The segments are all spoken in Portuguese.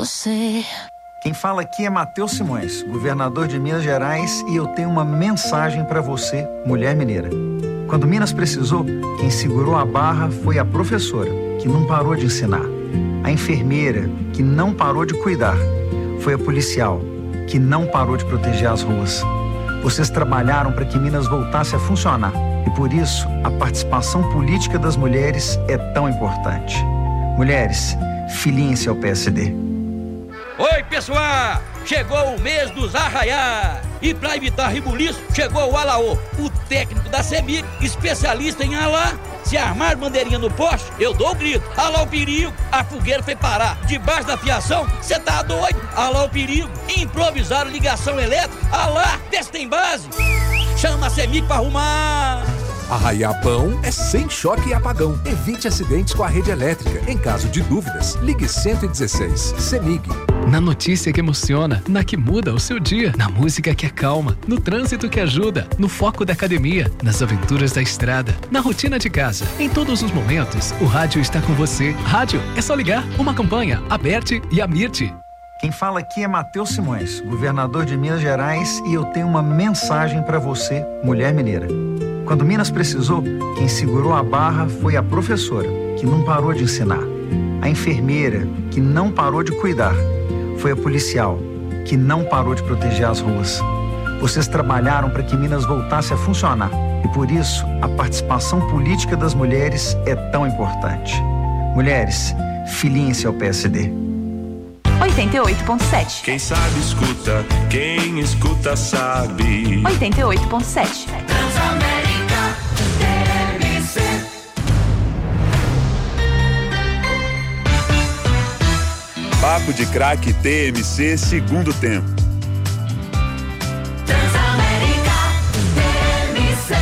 você. Quem fala aqui é Matheus Simões, governador de Minas Gerais, e eu tenho uma mensagem para você, mulher mineira. Quando Minas precisou, quem segurou a barra foi a professora, que não parou de ensinar. A enfermeira, que não parou de cuidar. Foi a policial, que não parou de proteger as ruas. Vocês trabalharam para que Minas voltasse a funcionar. E por isso, a participação política das mulheres é tão importante. Mulheres, filiem-se ao PSD. Oi, pessoal! Chegou o mês dos arraiá! E para evitar rebuliço, chegou o Alaô, o técnico da CEMIG, especialista em alá. Se armar bandeirinha no poste, eu dou o grito. Alá o perigo, a fogueira foi parar. Debaixo da fiação, cê tá doido? Alá o perigo, improvisaram ligação elétrica. Alá, testa em base. Chama a CEMIG pra arrumar. Arraiar bom é sem choque e apagão. Evite acidentes com a rede elétrica. Em caso de dúvidas, ligue 116. CEMIG. Na notícia que emociona, na que muda o seu dia, na música que acalma, no trânsito que ajuda, no foco da academia, nas aventuras da estrada, na rotina de casa. Em todos os momentos, o rádio está com você. Rádio, é só ligar. Uma campanha, Aberte e Amirte. Quem fala aqui é Matheus Simões, governador de Minas Gerais, e eu tenho uma mensagem para você, mulher mineira. Quando Minas precisou, quem segurou a barra foi a professora, que não parou de ensinar. A enfermeira, que não parou de cuidar. Foi a policial, que não parou de proteger as ruas. Vocês trabalharam para que Minas voltasse a funcionar. E por isso, a participação política das mulheres é tão importante. Mulheres, filiem-se ao PSD. 88.7. Quem sabe escuta, quem escuta sabe. 88.7. Transamérica TMC. Papo de Craque TMC, segundo tempo. Transamérica TMC.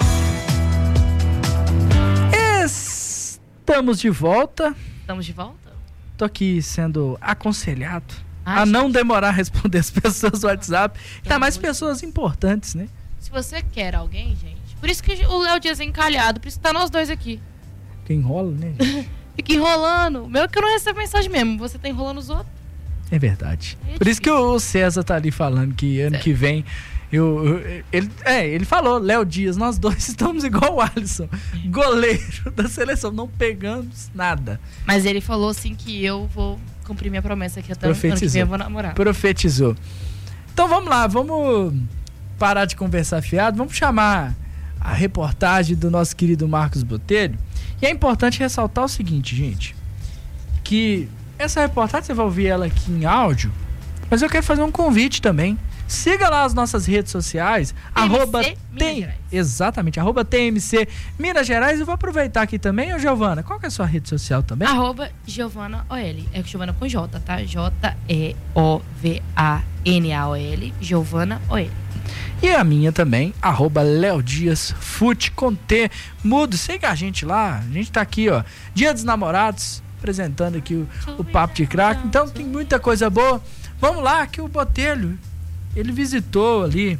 Estamos de volta. Estamos de volta? Tô aqui sendo aconselhado a não demorar a responder as pessoas no WhatsApp. Ainda mais pessoas importantes, né? Se você quer alguém, gente... Por isso que o Léo Dias é encalhado, por isso que tá nós dois aqui. Que enrola, né? Fica enrolando. Meu que eu não recebo mensagem mesmo, você tá enrolando os outros. É verdade. Por isso que o César tá ali falando que ano que vem... Ele falou, Léo Dias, nós dois estamos igual o Alisson, goleiro da seleção, não pegamos nada. Mas ele falou assim que eu vou cumprir minha promessa que até ano que vem eu vou namorar. Profetizou. Então vamos lá, vamos parar de conversar fiado, vamos chamar a reportagem do nosso querido Marcos Botelho. E é importante ressaltar o seguinte, gente, que essa reportagem você vai ouvir ela aqui em áudio, mas eu quero fazer um convite também. Siga lá as nossas redes sociais, exatamente, @TMC Minas Gerais. Eu vou aproveitar aqui também, Giovana, qual que é a sua rede social também? @Giovana OL, é Giovana com J, tá? JEOVANAOL, Giovana OL. E a minha também, @Léo Dias Fute com T, mudo, siga a gente lá, a gente tá aqui, ó, Dia dos Namorados, apresentando aqui o Papo de Craque, então tem muita coisa boa. Vamos lá, que o Botelho, ele visitou ali,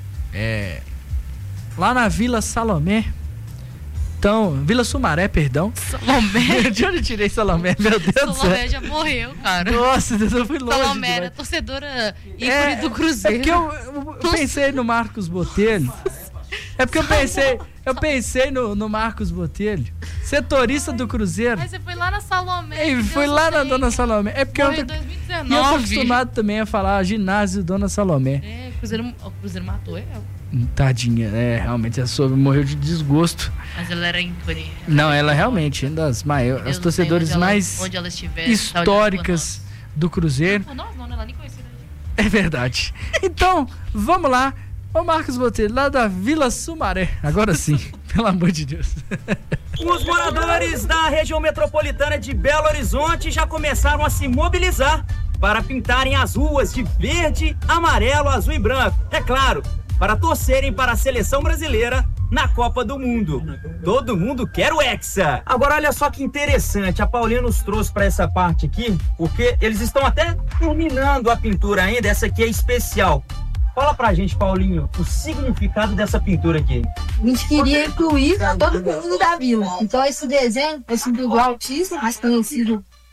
lá na Vila Salomé. Então, Vila Sumaré, perdão. Salomé? De onde eu tirei Salomé? Meu Deus do céu. Salomé já morreu, cara. Nossa, eu fui longe. Salomé era torcedora ícone do Cruzeiro. É porque eu pensei no Marcos Botelho. É porque eu pensei no Marcos Botelho, setorista do Cruzeiro. Mas você foi lá na Salomé. E fui lá na Dona Salomé. É porque morreu em 2019. eu tô acostumado também a falar ginásio Dona Salomé. O Cruzeiro matou ela. Tadinha, realmente morreu de desgosto. Mas ela era ícone. Não, ela realmente é uma das maiores, as torcedores mais históricas do Cruzeiro. Por nós não, ela nem conhecia. É verdade. Então, vamos lá. Ô Marcos Botelho, lá da Vila Sumaré. Agora sim, pelo amor de Deus. Os moradores da região metropolitana de Belo Horizonte já começaram a se mobilizar para pintarem as ruas de verde, amarelo, azul e branco. É claro, para torcerem para a seleção brasileira na Copa do Mundo. Todo mundo quer o Hexa. Agora olha só que interessante, a Paulinha nos trouxe para essa parte aqui, porque eles estão até terminando a pintura ainda, essa aqui é especial. Fala pra gente, Paulinho, o significado dessa pintura aqui. A gente queria incluir todo mundo da vila. Então esse desenho, esse do autismo, mais conhecido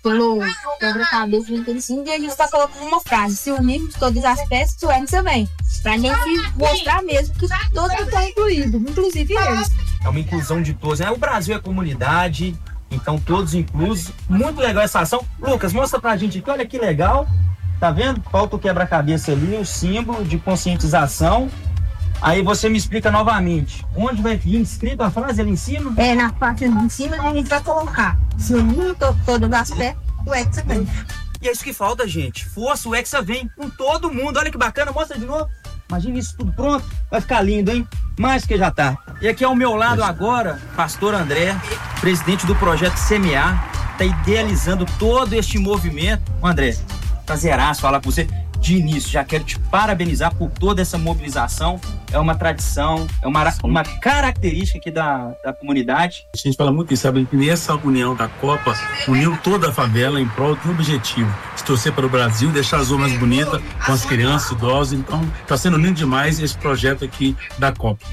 pelo quebra-cabeça, e a gente está colocando uma frase: se unirmos todas as peças, o Hexa vem. Pra gente mostrar mesmo que todos estão incluídos, inclusive eles. É uma inclusão de todos, né? O Brasil é comunidade, então todos inclusos. Muito legal essa ação. Lucas, mostra pra gente aqui, olha que legal. Tá vendo? Falta o quebra-cabeça ali, o símbolo de conscientização. Aí você me explica novamente. Onde vai vir escrito a frase ali em cima? Na parte de cima a gente vai colocar: se unirmos todas as peças, o Hexa vem. E é isso que falta, gente. Força, o Hexa vem com todo mundo. Olha que bacana, mostra de novo. Imagina isso tudo pronto. Vai ficar lindo, hein? Mais que já tá. E aqui ao meu lado agora, pastor André, presidente do projeto Semear, tá idealizando todo este movimento. André, prazeraço falar com você. De início, já quero te parabenizar por toda essa mobilização. É uma tradição, é uma característica aqui da comunidade. A gente fala muito isso, sabe? Que essa união da Copa uniu toda a favela em prol de um objetivo: de torcer para o Brasil, deixar as zonas bonitas com as crianças, idosos. Então, está sendo lindo demais esse projeto aqui da Copa.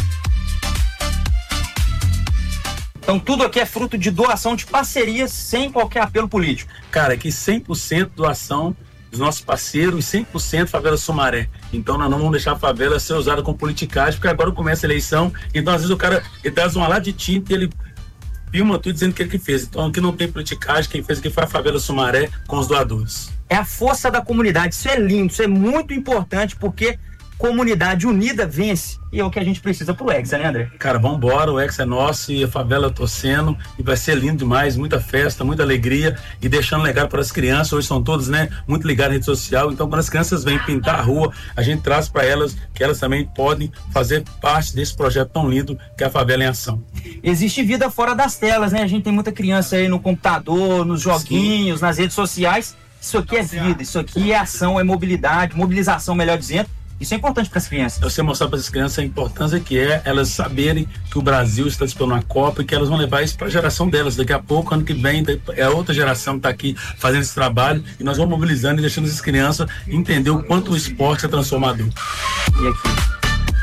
Então, tudo aqui é fruto de doação de parcerias, sem qualquer apelo político. Cara, aqui 100% doação dos nossos parceiros, 100% Favela Sumaré. Então nós não vamos deixar a favela ser usada como politicagem, porque agora começa a eleição, então às vezes o cara ele dá uma lá de tinta e ele filma tudo dizendo que ele que fez. Então aqui não tem politicagem, quem fez aqui foi a Favela Sumaré com os doadores. É a força da comunidade, isso é lindo, isso é muito importante, porque comunidade unida vence. E é o que a gente precisa pro Hexa, né, André? Cara, vambora, o Hexa é nosso e a favela torcendo, e vai ser lindo demais, muita festa, muita alegria, e deixando legado para as crianças. Hoje são todos, né, muito ligados na rede social, então quando as crianças vêm pintar a rua, a gente traz para elas que elas também podem fazer parte desse projeto tão lindo que é a Favela em Ação. Existe vida fora das telas, né? A gente tem muita criança aí no computador, nos joguinhos, nas redes sociais. Isso aqui é vida, isso aqui é ação, é mobilidade, mobilização, melhor dizendo. Isso é importante para as crianças. Você mostrar para as crianças a importância que é elas saberem que o Brasil está disputando uma Copa e que elas vão levar isso para a geração delas. Daqui a pouco, ano que vem, é outra geração que está aqui fazendo esse trabalho e nós vamos mobilizando e deixando as crianças entender o quanto o esporte é transformador. E aqui?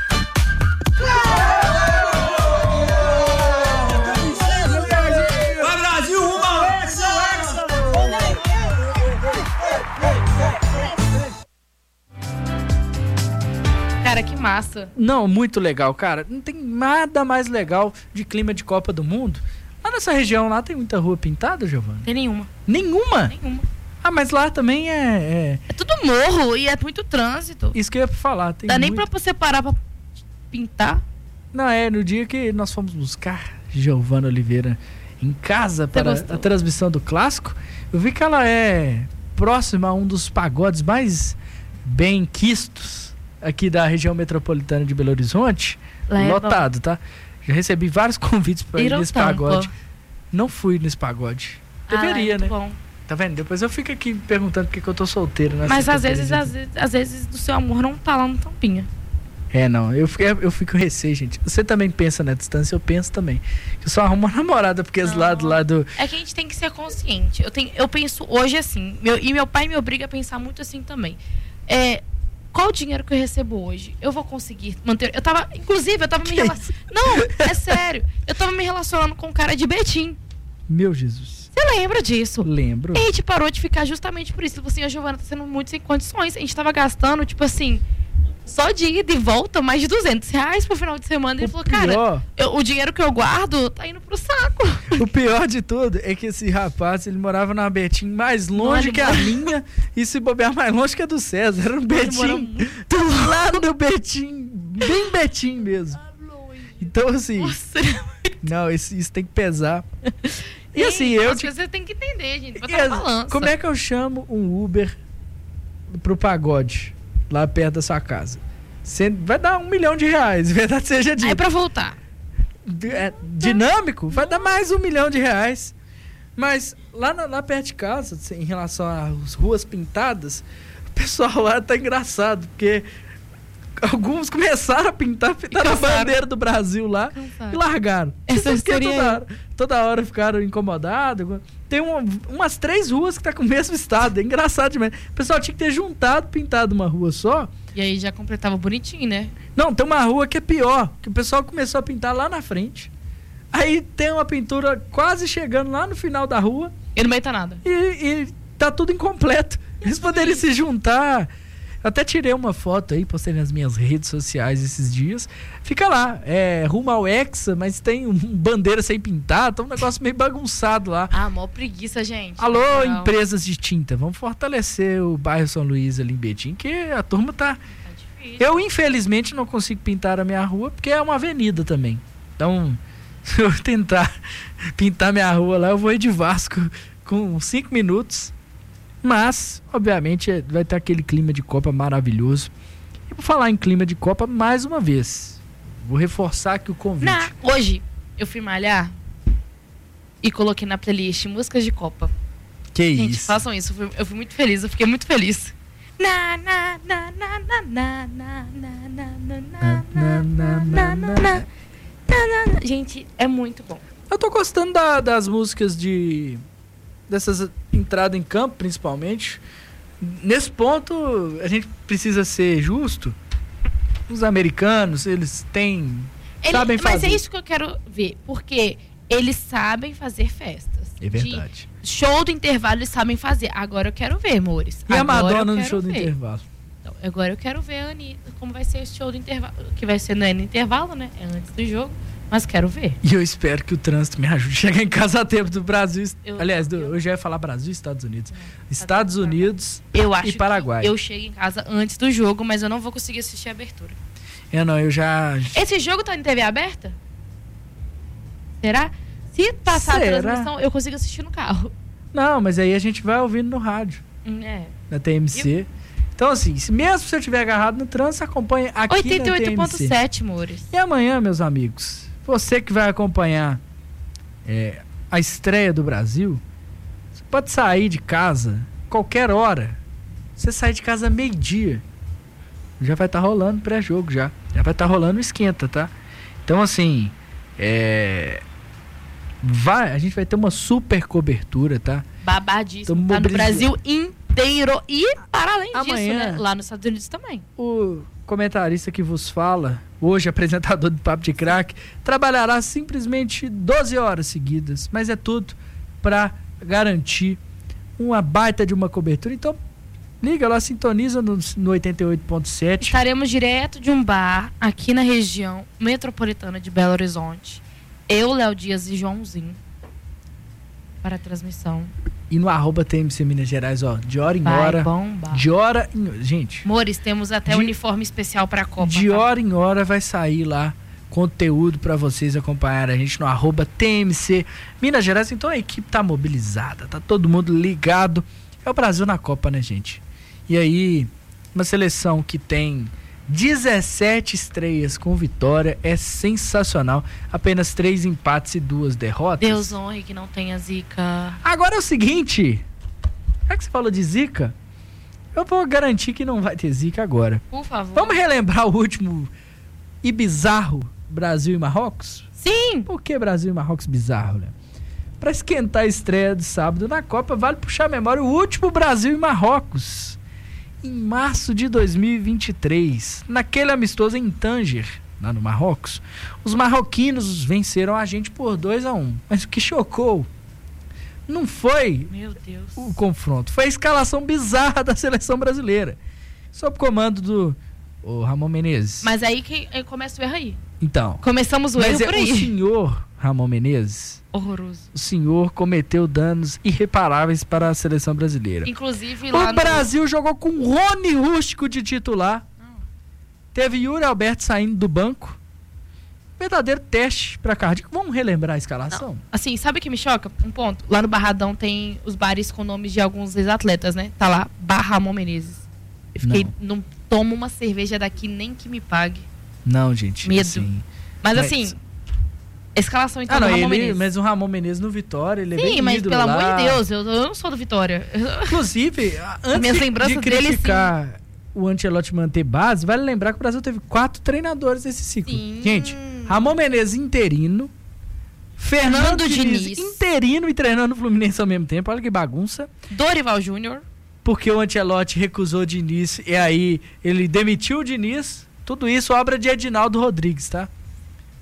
Cara, que massa. Não, muito legal, cara. Não tem nada mais legal de clima de Copa do Mundo. Lá nessa região, lá tem muita rua pintada, Giovana? Tem nenhuma. Nenhuma? Nenhuma. Ah, mas lá também é tudo morro e é muito trânsito. Isso que eu ia falar. Tem Dá nem pra você parar pra pintar? Não, no dia que nós fomos buscar Giovana Oliveira em casa para a transmissão do Clássico, eu vi que ela é próxima a um dos pagodes mais bem quistos aqui da região metropolitana de Belo Horizonte. Lotado, tá? Já recebi vários convites para ir nesse pagode. Não fui nesse pagode. Deveria, né? Bom. Tá vendo? Depois eu fico aqui perguntando por que eu tô solteiro. Mas às vezes do seu amor não tá lá no tampinha. Não, eu fico receio, gente. Você também pensa na distância, eu penso também. Eu só arrumo uma namorada, porque esse lado... É que a gente tem que ser consciente. Eu penso hoje assim, meu pai me obriga a pensar muito assim também. Qual o dinheiro que eu recebo hoje? Eu vou conseguir manter... Eu tava me relacionando... Não, é sério. Eu tava me relacionando com um cara de Betim. Meu Jesus. Você lembra disso? Lembro. E a gente parou de ficar justamente por isso. Ele falou assim, a Giovana tá sendo muito sem condições. A gente tava gastando, tipo assim... Só de ida e volta, mais de R$200 pro final de semana. Ele falou, cara, o dinheiro que eu guardo tá indo pro saco. O pior de tudo é que esse rapaz, ele morava numa Betim mais longe que a minha, e se bobear mais longe que a do César. Era um Betim do lado do Betim, bem Betim mesmo. Então, assim... Nossa, não, isso tem que pesar. E assim, você tem que entender, gente. Botar na balança. Como é que eu chamo um Uber pro pagode? Lá perto da sua casa. Vai dar R$1 milhão, verdade seja dita. Aí pra voltar. Dinâmico, vai dar mais R$1 milhão. Mas lá perto de casa, em relação às ruas pintadas, o pessoal lá tá engraçado, porque alguns começaram a pintar a bandeira do Brasil lá e largaram. Essa história toda hora ficaram incomodados. Tem umas 3 ruas que tá com o mesmo estado. É engraçado demais. O pessoal tinha que ter pintado uma rua só. E aí já completava bonitinho, né? Não, tem uma rua que é pior, que o pessoal começou a pintar lá na frente. Aí tem uma pintura quase chegando lá no final da rua. E no meio tá nada. E tá tudo incompleto. Eles poderiam se juntar. Até tirei uma foto aí, postei nas minhas redes sociais esses dias. Fica lá, rumo ao Hexa, mas tem bandeira sem pintar, tá um negócio meio bagunçado lá. Ah, mó preguiça, gente. Alô, Não. empresas de tinta, vamos fortalecer o bairro São Luís ali em Betim, que a turma tá... difícil. Eu, infelizmente, não consigo pintar a minha rua, porque é uma avenida também. Então, se eu tentar pintar minha rua lá, eu vou ir de Vasco com 5 minutos. Mas, obviamente, vai ter aquele clima de Copa maravilhoso. E por falar em clima de Copa, mais uma vez, vou reforçar aqui o convite. Hoje, eu fui malhar e coloquei na playlist músicas de Copa. Que Gente, isso? façam isso. Eu fui muito feliz, eu fiquei muito feliz. Na, na, na, na, na, na, na, na, na, na, na, na. Gente, é muito bom. Eu tô gostando das músicas dessas entradas em campo, principalmente. Nesse ponto, a gente precisa ser justo. Os americanos, eles sabem fazer. Mas é isso que eu quero ver, porque eles sabem fazer festas. É verdade. Show do intervalo eles sabem fazer. Agora eu quero ver, amores. E a Agora Madonna eu no quero show do ver. intervalo? Então, agora eu quero ver a Anitta, como vai ser esse show do intervalo. Que vai ser, não é no intervalo, né? É antes do jogo. Mas quero ver. E eu espero que o trânsito me ajude a chegar em casa a tempo do Brasil. Eu já ia falar Brasil e Estados Unidos. Estados Unidos Eu acho e Paraguai. que eu chego em casa antes do jogo, mas eu não vou conseguir assistir a abertura. Eu já... Esse jogo tá em TV aberta? Será? Se passar a transmissão, eu consigo assistir no carro. Não, mas aí a gente vai ouvindo no rádio. Na TMC. Então, assim, mesmo se eu estiver agarrado no trânsito, acompanhe aqui na TMC. 88.7, amores. E amanhã, meus amigos, você que vai acompanhar a estreia do Brasil, você pode sair de casa qualquer hora. Você sai de casa meio-dia. Já vai estar rolando pré-jogo já. Já vai estar rolando o esquenta, tá? Então, assim, a gente vai ter uma super cobertura, tá? Babadíssimo. Tá no Brasil inteiro. E, para além disso, Amanhã, né? Lá nos Estados Unidos também. O comentarista que vos fala, hoje apresentador do Papo de Craque, trabalhará simplesmente 12 horas seguidas. Mas é tudo para garantir uma baita de uma cobertura. Então, liga lá, sintoniza no 88.7. Estaremos direto de um bar aqui na região metropolitana de Belo Horizonte. Eu, Léo Dias e Joãozinho. Para a transmissão. E no @TMC Minas Gerais, ó, de hora em hora. Bombar. De hora em hora. Gente. Amores, temos até uniforme especial para a Copa. De hora em hora vai sair lá conteúdo para vocês acompanharem a gente no @TMC Minas Gerais. Então a equipe tá mobilizada, tá todo mundo ligado. É o Brasil na Copa, né, gente? E aí, uma seleção que tem 17 estreias com vitória é sensacional. Apenas 3 empates e 2 derrotas. Deus honre que não tenha zica. Agora é o seguinte, já que você falou de zica, eu vou garantir que não vai ter zica agora. Por favor. Vamos relembrar o último e bizarro Brasil e Marrocos? Sim! Por que Brasil e Marrocos bizarro, né? Para esquentar a estreia de sábado na Copa, vale puxar a memória o último Brasil e Marrocos. Em março de 2023, naquele amistoso em Tanger, lá no Marrocos, os marroquinos venceram a gente por 2-1. Mas o que chocou não foi o confronto, foi a escalação bizarra da seleção brasileira, sob comando do Ramon Menezes. Mas aí que começa o erro aí. Então, começamos o erro por aí. O senhor Ramon Menezes, horroroso. O senhor cometeu danos irreparáveis para a seleção brasileira. Inclusive lá o Brasil jogou com Rony Rústico de titular. Teve Yuri Alberto saindo do banco. Verdadeiro teste para cardíaco. Vamos relembrar a escalação? Não. Assim, sabe o que me choca? Um ponto. Lá no Barradão tem os bares com nomes de alguns ex-atletas, né? Tá lá, Bar Ramon Menezes. Eu fiquei, não tomo uma cerveja daqui nem que me pague. Não, gente. Medo. Assim, mas assim, escalação então do Ramon Menezes. Mas o Ramon Menezes no Vitória, ele é bem Sim, mas ídolo pelo lá. amor de Deus, eu não sou do Vitória. Inclusive, antes de criticar dele, o Ancelotti manter base, vale lembrar que o Brasil teve 4 treinadores nesse ciclo. Sim. Gente, Ramon Menezes interino, Fernando Diniz interino e treinando o Fluminense ao mesmo tempo. Olha que bagunça. Dorival Júnior. Porque o Ancelotti recusou o Diniz e aí ele demitiu o Diniz. Tudo isso obra de Edinaldo Rodrigues, tá?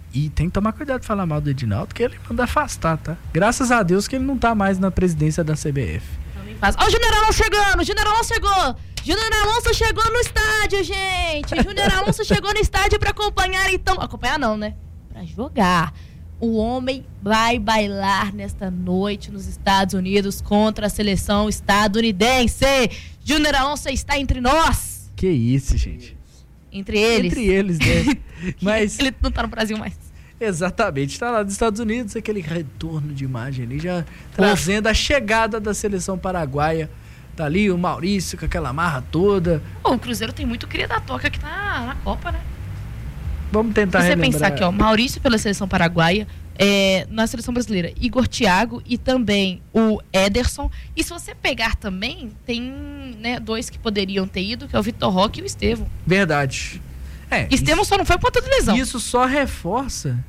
E tem que tomar cuidado de falar mal do Edinaldo, que ele manda afastar, tá? Graças a Deus que ele não tá mais na presidência da CBF. Ó, o Generalão chegando, o Generalão chegou. Júnior Alonso chegou no estádio, gente. Júnior Alonso chegou no estádio pra acompanhar, então. Acompanhar não, né? Pra jogar. O homem vai bailar nesta noite nos Estados Unidos contra a seleção estadunidense. Júnior Alonso está entre nós. Que isso, gente. Entre eles. Entre eles, né? Mas ele não tá no Brasil mais. Exatamente, está lá nos Estados Unidos, aquele retorno de imagem ali, já trazendo a chegada da seleção paraguaia. Tá ali o Maurício com aquela marra toda. O Cruzeiro tem muito cria da toca que tá na Copa, né? Vamos tentar relembrar. Você pensar aqui, ó, Maurício pela seleção paraguaia, na seleção brasileira, Igor Thiago e também o Ederson. E se você pegar também, tem, né, dois que poderiam ter ido, que é o Vitor Roque e o Estevão. Verdade. Estevão só não foi por conta de lesão. Isso só reforça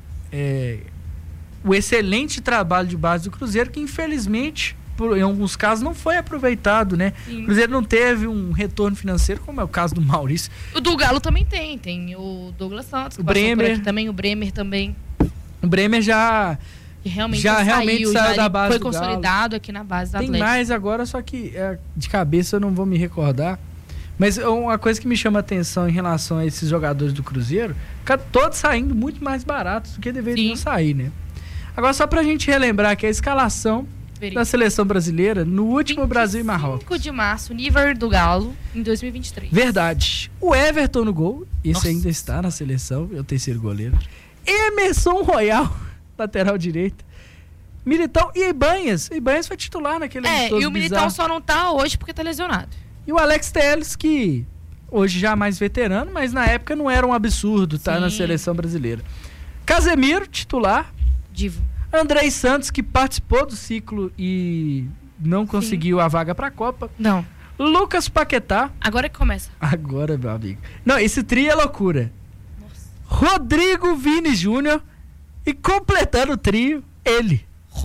o excelente trabalho de base do Cruzeiro, que infelizmente, em alguns casos, não foi aproveitado, né? Sim. O Cruzeiro não teve um retorno financeiro, como é o caso do Maurício. O do Galo também tem o Douglas Santos, o Bremer também, o Bremer também. O Bremer que realmente saiu da base foi consolidado aqui na base da Tem Atlético. mais agora, só que de cabeça eu não vou me recordar. Mas uma coisa que me chama a atenção em relação a esses jogadores do Cruzeiro, todos saindo muito mais baratos do que deveriam sair, né? Agora, só pra gente relembrar que a escalação da seleção brasileira no último Brasil e Marrocos. 5 de março, nível do Galo, em 2023. Verdade. O Everton no gol, esse ainda está na seleção, é o terceiro goleiro. Emerson Royal, lateral direito. Militão e Ibanhas. Ibanhas foi titular naquele e o Militão só não tá hoje porque tá lesionado. E o Alex Telles, que hoje já mais veterano, mas na época não era um absurdo estar na seleção brasileira. Casemiro, titular. Divo. Andrei Santos, que participou do ciclo e não conseguiu a vaga para a Copa. Não. Lucas Paquetá. Agora que começa. Agora, meu amigo. Não, esse trio é loucura. Nossa. Rodrigo Vini Júnior e completando o trio, ele.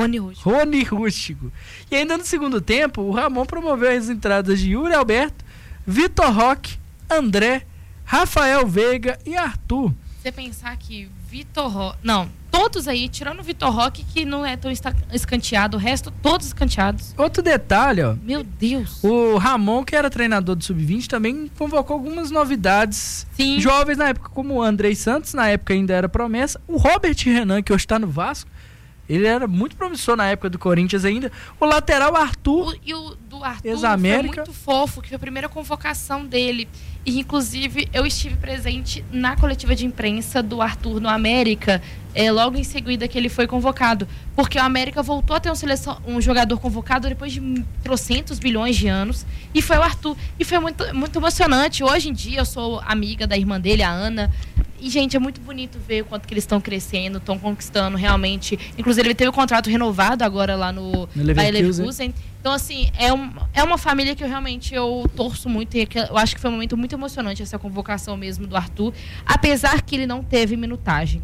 Rony Rústico. E ainda no segundo tempo, o Ramon promoveu as entradas de Yuri Alberto, Vitor Roque, André, Rafael Veiga e Arthur. Você pensar que Vitor Roque... Não, todos aí, tirando o Vitor Roque, que não é tão escanteado, o resto, todos escanteados. Outro detalhe, ó. Meu Deus. O Ramon, que era treinador do Sub-20, também convocou algumas novidades jovens na época, como o Andrei Santos, na época ainda era promessa. O Robert Renan, que hoje está no Vasco, ele era muito promissor na época do Corinthians ainda. O lateral Arthur. E o do Arthur foi muito fofo, que foi a primeira convocação dele. E, inclusive, eu estive presente na coletiva de imprensa do Arthur no América, logo em seguida que ele foi convocado. Porque o América voltou a ter um jogador convocado depois de trocentos bilhões de anos. E foi o Arthur. E foi muito, muito emocionante. Hoje em dia, eu sou amiga da irmã dele, a Ana. E, gente, é muito bonito ver o quanto que eles estão crescendo, estão conquistando realmente. Inclusive, ele teve o contrato renovado agora lá no Leverkusen. Então, assim, é uma família que eu torço muito. E eu acho que foi um momento muito emocionante essa convocação mesmo do Arthur. Apesar que ele não teve minutagem.